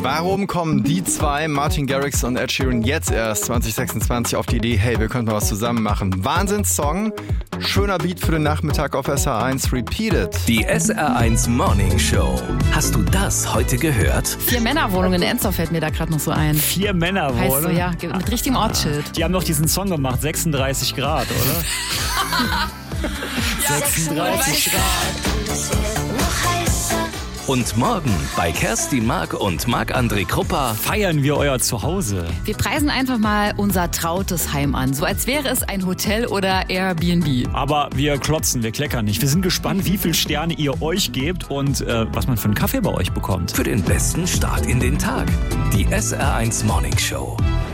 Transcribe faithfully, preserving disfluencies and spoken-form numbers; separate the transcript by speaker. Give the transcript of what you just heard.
Speaker 1: Warum kommen die zwei, Martin Garrix und Ed Sheeran, jetzt erst zwanzig sechsundzwanzig auf die Idee, hey, wir könnten mal was zusammen machen? Wahnsinnssong, schöner Beat für den Nachmittag auf S R eins, Repeated.
Speaker 2: Die S R eins Morning Show. Hast du das heute gehört?
Speaker 3: Vier Männerwohnungen in Enzdorf fällt mir da gerade noch so ein.
Speaker 4: Vier Männerwohnungen?
Speaker 3: Heißt so, ja, mit richtigem Ortsschild.
Speaker 4: Die haben doch diesen Song gemacht, sechsunddreißig Grad, oder?
Speaker 3: Ja,
Speaker 4: sechsunddreißig Grad.
Speaker 2: Und morgen bei Kerstin Mark und Marc-André Kruppa
Speaker 4: Feiern wir euer Zuhause.
Speaker 3: Wir preisen einfach mal unser trautes Heim an, so als wäre es ein Hotel oder Airbnb.
Speaker 4: Aber wir klotzen, wir kleckern nicht. Wir sind gespannt, wie viele Sterne ihr euch gebt und äh, was man für einen Kaffee bei euch bekommt.
Speaker 2: für den besten Start in den Tag. Die S R eins Morning Show.